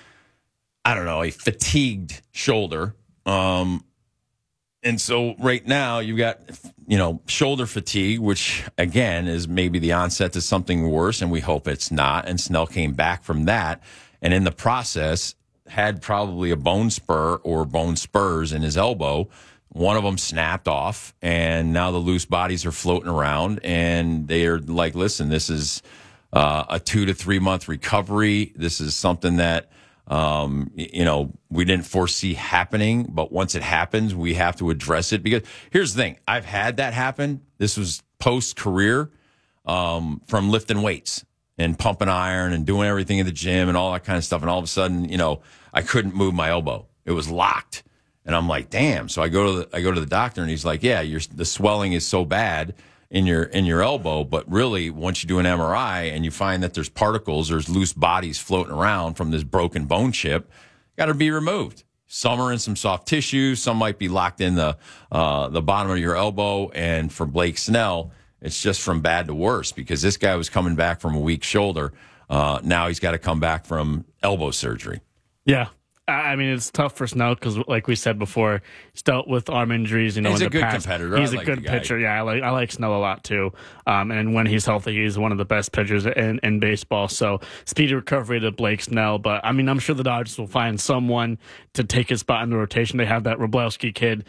I don't know, a fatigued shoulder. Um, and so right now you've got, you know, shoulder fatigue, which, again, is maybe the onset to something worse, and we hope it's not. And Snell came back from that, and in the process had probably a bone spur or bone spurs in his elbow. One of them snapped off, and now the loose bodies are floating around, and they're like, listen, this is uh, a two to three month recovery. This is something that, um, you know, we didn't foresee happening, but once it happens, we have to address it. Because here's the thing, I've had that happen. This was post-career um, from lifting weights and pumping iron and doing everything in the gym and all that kind of stuff. And all of a sudden, you know, I couldn't move my elbow. It was locked. And I'm like, damn. So I go to the, I go to the doctor, and he's like, yeah, your the swelling is so bad in your in your elbow, but really once you do an M R I and you find that there's particles, there's loose bodies floating around from this broken bone chip, got to be removed. Some are in some soft tissue, some might be locked in the uh, the bottom of your elbow. And for Blake Snell, it's just from bad to worse, because this guy was coming back from a weak shoulder. Uh, now he's got to come back from elbow surgery. Yeah. I mean, it's tough for Snell because, like we said before, he's dealt with arm injuries. You know, he's in a the good past. competitor. He's I a like good the guy. pitcher. Yeah, I like I like Snell a lot too. Um, and when he's healthy, he's one of the best pitchers in, in baseball. So speedy recovery to Blake Snell. But I mean, I'm sure the Dodgers will find someone to take his spot in the rotation. They have that Wroblewski kid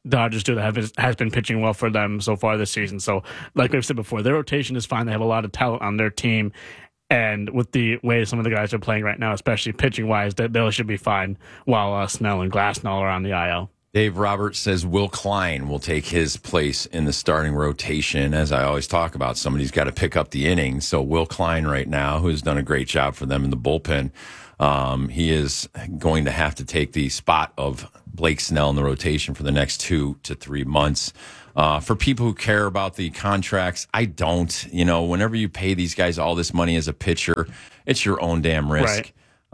Dodgers do that have, has been pitching well for them so far this season. So, like we've said before, their rotation is fine. They have a lot of talent on their team. And with the way some of the guys are playing right now, especially pitching-wise, they, they should be fine while uh, Snell and Glasnow are on the I L. Dave Roberts says Will Klein will take his place in the starting rotation. As I always talk about, somebody's got to pick up the innings. So Will Klein right now, who's done a great job for them in the bullpen, um, he is going to have to take the spot of Blake Snell in the rotation for the next two to three months. Uh, for people who care about the contracts, I don't. You know, whenever you pay these guys all this money as a pitcher, it's your own damn risk. Right.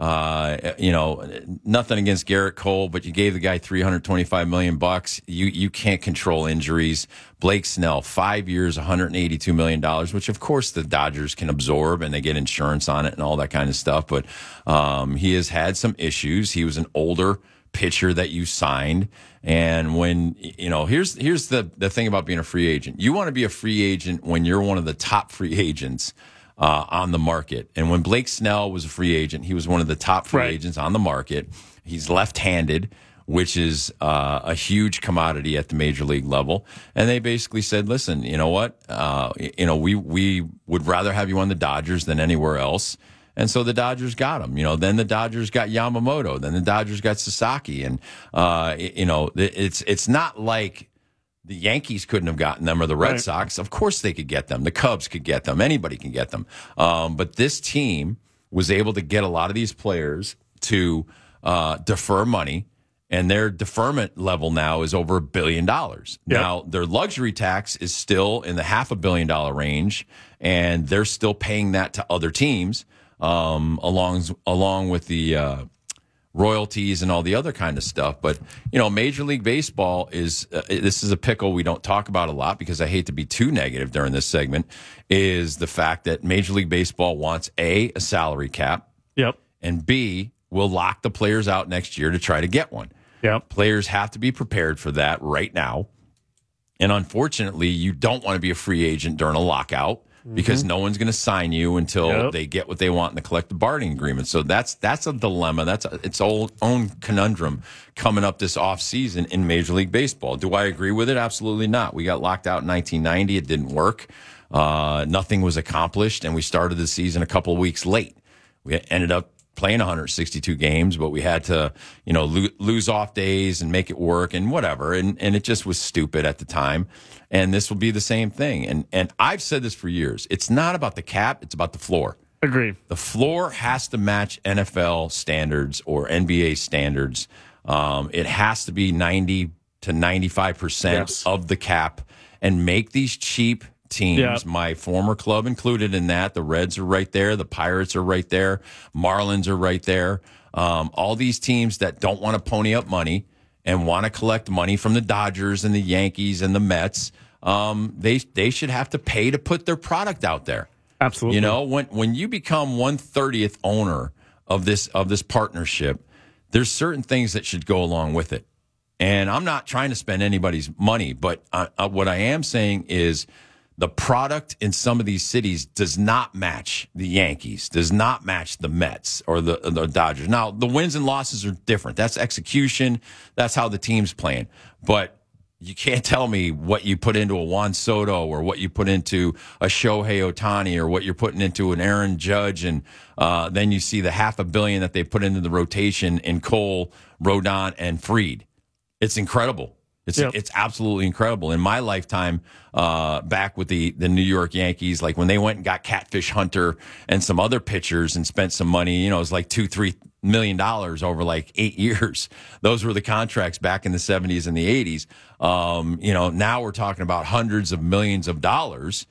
Uh, you know, nothing against Garrett Cole, but you gave the guy three hundred twenty-five million bucks. You you can't control injuries. Blake Snell, five years, one hundred eighty-two million dollars, which of course the Dodgers can absorb and they get insurance on it and all that kind of stuff. But um, he has had some issues. He was an older pitcher that you signed. And when, you know, here's here's the, the thing about being a free agent. You want to be a free agent when you're one of the top free agents uh, on the market. And when Blake Snell was a free agent, he was one of the top free right. agents on the market. He's left-handed, which is uh, a huge commodity at the major league level. And they basically said, listen, you know what? Uh, you know, we, we would rather have you on the Dodgers than anywhere else. And so the Dodgers got him. You know, then the Dodgers got Yamamoto. Then the Dodgers got Sasaki. And, uh, you know, it's it's not like the Yankees couldn't have gotten them or the Red right. Sox. Of course they could get them. The Cubs could get them. Anybody can get them. Um, but this team was able to get a lot of these players to uh, defer money. And their deferment level now is over a billion dollars. Yep. Now, their luxury tax is still in the half a billion dollar range. And they're still paying that to other teams. Um, along along with the uh, royalties and all the other kind of stuff. But, you know, Major League Baseball is, uh, this is a pickle we don't talk about a lot because I hate to be too negative during this segment, is the fact that Major League Baseball wants, A, a salary cap, yep, and B, will lock the players out next year to try to get one. Yep. Players have to be prepared for that right now. And unfortunately, you don't want to be a free agent during a lockout. Because mm-hmm. no one's going to sign you until yep. they get what they want in the collective bargaining agreement. So that's that's a dilemma. That's a, its own, own conundrum coming up this offseason in Major League Baseball. Do I agree with it? Absolutely not. We got locked out in nineteen ninety. It didn't work. Uh, nothing was accomplished, and we started the season a couple of weeks late. We ended up playing one hundred sixty-two games, but we had to, you know, lo- lose off days and make it work and whatever. And and it just was stupid at the time. And this will be the same thing. And and I've said this for years. It's not about the cap. It's about the floor. Agree. The floor has to match N F L standards or N B A standards. Um, it has to be ninety to ninety-five percent yes. of the cap and make these cheap teams, yep. my former club included in that. The Reds are right there. The Pirates are right there. Marlins are right there. Um, all these teams that don't want to pony up money and want to collect money from the Dodgers and the Yankees and the Mets, um, they they should have to pay to put their product out there. Absolutely. You know, when when you become one thirtieth owner of this of this partnership, there's certain things that should go along with it. And I'm not trying to spend anybody's money, but uh, uh, what I am saying is the product in some of these cities does not match the Yankees, does not match the Mets or the, the Dodgers. Now, the wins and losses are different. That's execution. That's how the team's playing. But you can't tell me what you put into a Juan Soto or what you put into a Shohei Ohtani or what you're putting into an Aaron Judge. And uh, then you see the half a billion that they put into the rotation in Cole, Rodon, and Fried. It's incredible. It's yep. it's absolutely incredible. In my lifetime, uh, back with the, the New York Yankees, like when they went and got Catfish Hunter and some other pitchers and spent some money, you know, it was like two, three million dollars over like eight years. Those were the contracts back in the seventies and the eighties. Um, you know, now we're talking about hundreds of millions of dollars,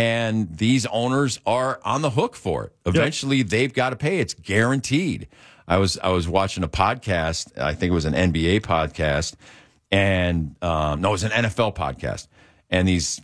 and these owners are on the hook for it. Eventually, yep. they've got to pay. It's guaranteed. I was I was watching a podcast. I think it was an N B A podcast. And um, no, it was an N F L podcast. And these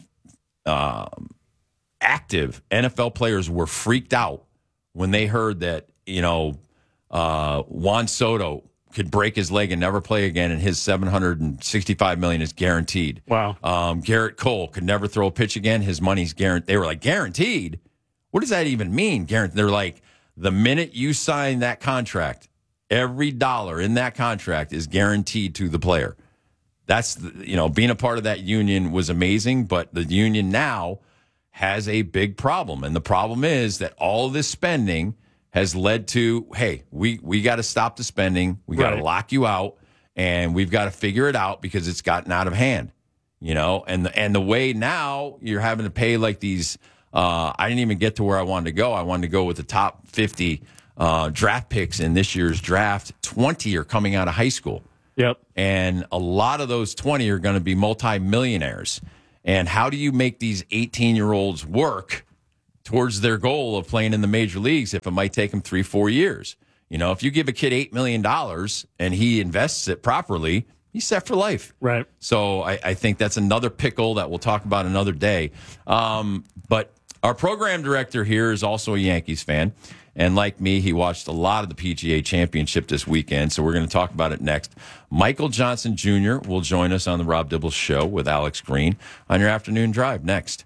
um, active N F L players were freaked out when they heard that, you know, uh, Juan Soto could break his leg and never play again, and his seven hundred sixty-five million dollars is guaranteed. Wow. Um, Garrett Cole could never throw a pitch again. His money's guaranteed. They were like, guaranteed? What does that even mean? Guaranteed. They're like, the minute you sign that contract, every dollar in that contract is guaranteed to the player. that's, the, you know, being a part of that union was amazing, but the union now has a big problem. And the problem is that all of this spending has led to, hey, we, we got to stop the spending. We got to Right. lock you out, and we've got to figure it out because it's gotten out of hand, you know? And the, and the way now you're having to pay like these, uh, I didn't even get to where I wanted to go. I wanted to go with the top fifty uh, draft picks in this year's draft. twenty are coming out of high school. Yep. And a lot of those twenty are going to be multimillionaires. And how do you make these eighteen-year-olds work towards their goal of playing in the major leagues if it might take them three, four years? You know, if you give a kid eight million dollars and he invests it properly, he's set for life. Right. So I, I think that's another pickle that we'll talk about another day. Um, but our program director here is also a Yankees fan. And like me, he watched a lot of the P G A Championship this weekend, so we're going to talk about it next. Michael Johnson Junior will join us on the Rob Dibble Show with Alex Green on your afternoon drive next.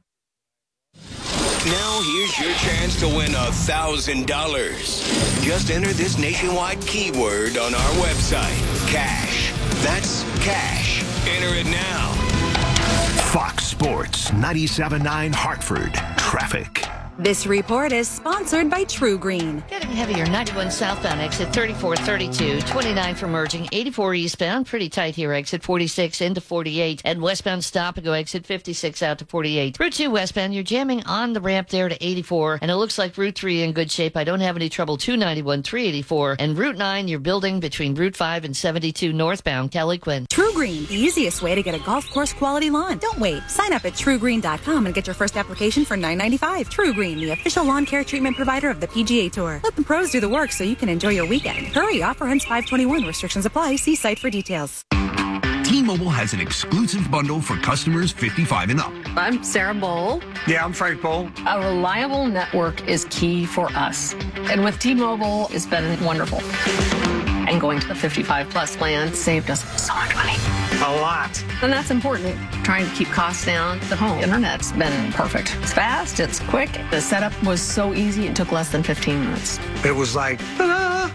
Now here's your chance to win one thousand dollars. Just enter this nationwide keyword on our website, cash. That's cash. Enter it now. Fox Sports ninety-seven point nine Hartford. Traffic. This report is sponsored by True Green. Getting heavier, ninety-one southbound, exit thirty-four thirty-two, twenty-nine for merging, eighty-four eastbound, pretty tight here, exit forty-six into forty-eight, and westbound stop and go, exit fifty-six out to forty-eight. Route two westbound, you're jamming on the ramp there to eighty-four, and it looks like Route three in good shape. I don't have any trouble, two ninety-one, three eighty-four, and Route nine, you're building between Route five and seventy-two northbound, Kelly Quinn. True Green, the easiest way to get a golf course quality lawn. Don't wait. Sign up at true green dot com and get your first application for nine ninety-five. True Green, the official lawn care treatment provider of the P G A Tour. Let the pros do the work so you can enjoy your weekend. Hurry, offer ends five twenty-one. Restrictions apply. See site for details. T-Mobile has an exclusive bundle for customers fifty-five and up. I'm Sarah Bowl. Yeah, I'm Frank Bowl. A reliable network is key for us. And with T-Mobile, it's been wonderful. And going to the fifty-five plus plan saved us so much money. A lot. And that's important. Trying to keep costs down. The home internet's been perfect. It's fast, it's quick. The setup was so easy, it took less than fifteen minutes. It was like, ah.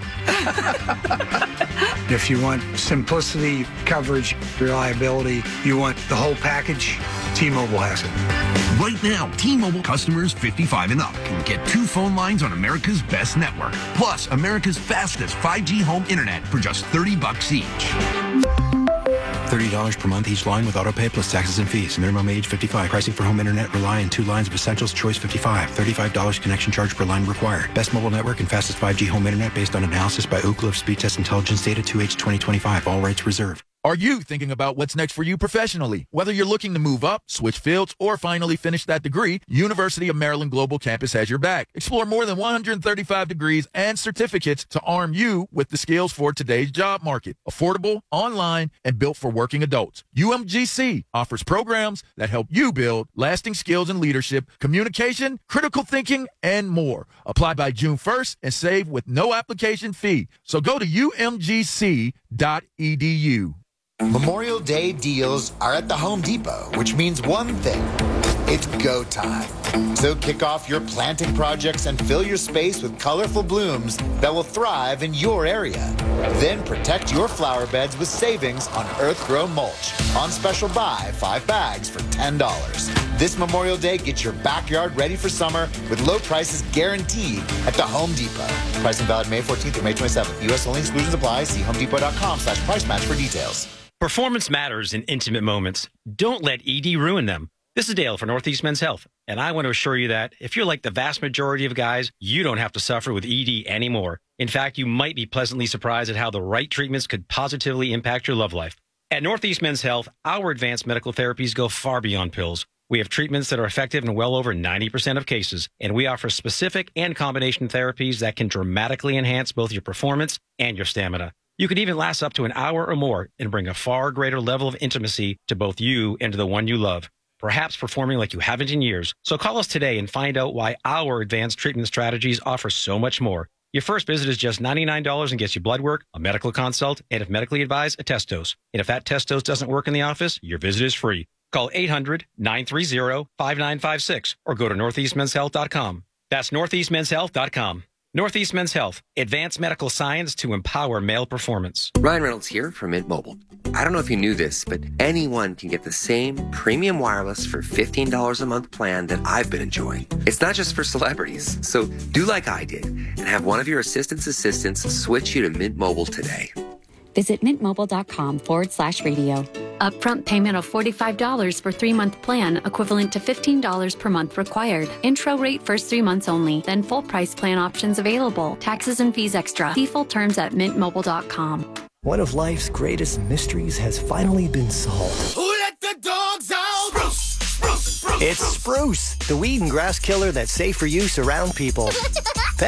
If you want simplicity, coverage, reliability, you want the whole package, T-Mobile has it. Right now, T-Mobile customers fifty-five and up can get two phone lines on America's best network, plus America's fastest five G home internet for just thirty bucks each. thirty dollars per month each line with autopay plus taxes and fees. Minimum age fifty-five. Pricing for home internet rely on two lines of essentials. Choice fifty-five. thirty-five dollars connection charge per line required. Best mobile network and fastest five G home internet based on analysis by Ookla of Speed Test Intelligence data two H twenty twenty-five. All rights reserved. Are you thinking about what's next for you professionally? Whether you're looking to move up, switch fields, or finally finish that degree, University of Maryland Global Campus has your back. Explore more than one hundred thirty-five degrees and certificates to arm you with the skills for today's job market. Affordable, online, and built for working adults. U M G C offers programs that help you build lasting skills in leadership, communication, critical thinking, and more. Apply by June first and save with no application fee. So go to U M G C dot E D U. Memorial Day deals are at the Home Depot, which means one thing. It's go time. So kick off your planting projects and fill your space with colorful blooms that will thrive in your area. Then protect your flower beds with savings on Earth Grow mulch. On special buy, five bags for ten dollars. This Memorial Day, get your backyard ready for summer with low prices guaranteed at the Home Depot. Pricing valid May fourteenth through May twenty-seventh. U S only, exclusions apply. See homedepot.com slash price match for details. Performance matters in intimate moments. Don't let E D ruin them. This is Dale for Northeast Men's Health, and I want to assure you that if you're like the vast majority of guys, you don't have to suffer with E D anymore. In fact, you might be pleasantly surprised at how the right treatments could positively impact your love life. At Northeast Men's Health, our advanced medical therapies go far beyond pills. We have treatments that are effective in well over ninety percent of cases, and we offer specific and combination therapies that can dramatically enhance both your performance and your stamina. You could even last up to an hour or more and bring a far greater level of intimacy to both you and to the one you love, perhaps performing like you haven't in years. So call us today and find out why our advanced treatment strategies offer so much more. Your first visit is just ninety-nine dollars and gets you blood work, a medical consult, and if medically advised, a test dose. And if that test dose doesn't work in the office, your visit is free. Call eight hundred, nine three zero, five nine five six or go to northeast men's health dot com. That's northeast men's health dot com. Northeast Men's Health, advanced medical science to empower male performance. Ryan Reynolds here from Mint Mobile. I don't know if you knew this, but anyone can get the same premium wireless for fifteen dollars a month plan that I've been enjoying. It's not just for celebrities. So do like I did and have one of your assistant's assistants switch you to Mint Mobile today. Visit mintmobile.com forward slash radio. Upfront payment of forty-five dollars for three-month plan, equivalent to fifteen dollars per month required. Intro rate first three months only, then full price plan options available. Taxes and fees extra. See full terms at mint mobile dot com. One of life's greatest mysteries has finally been solved. Who let the dogs out? Spruce, spruce, spruce. It's Spruce, the weed and grass killer that's safe for use around people.